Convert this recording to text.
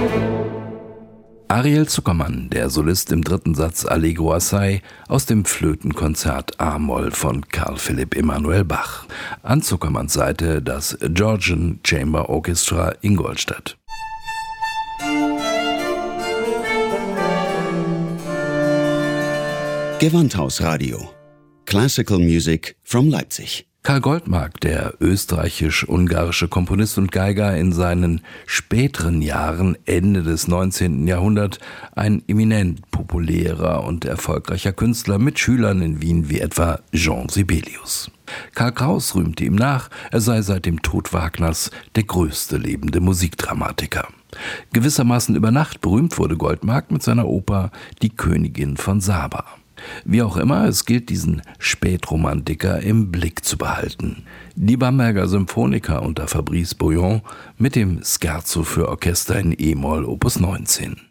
Ariel Zuckermann, der Solist im dritten Satz Allegro assai aus dem Flötenkonzert A-Moll von Carl Philipp Emanuel Bach. An Zuckermanns Seite das Georgian Chamber Orchestra Ingolstadt. Gewandhausradio. Classical Music from Leipzig. Karl Goldmark, der österreichisch-ungarische Komponist und Geiger, in seinen späteren Jahren, Ende des 19. Jahrhunderts, ein eminent populärer und erfolgreicher Künstler mit Schülern in Wien wie etwa Jean Sibelius. Karl Kraus rühmte ihm nach, er sei seit dem Tod Wagners der größte lebende Musikdramatiker. Gewissermaßen über Nacht berühmt wurde Goldmark mit seiner Oper Die Königin von Saba. Wie auch immer, es gilt, diesen Spätromantiker im Blick zu behalten. Die Bamberger Symphoniker unter Fabrice Bouillon mit dem Scherzo für Orchester in E-Moll Opus 19.